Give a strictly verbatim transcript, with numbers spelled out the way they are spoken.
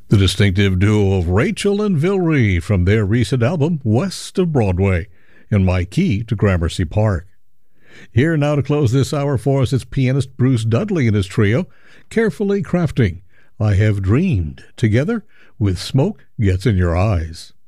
The distinctive duo of Rachel and Vilry from their recent album West of Broadway, and My Key to Gramercy Park. Here now to close this hour for us is pianist Bruce Dudley and his trio, carefully crafting I Have Dreamed, together with Smoke Gets in Your Eyes.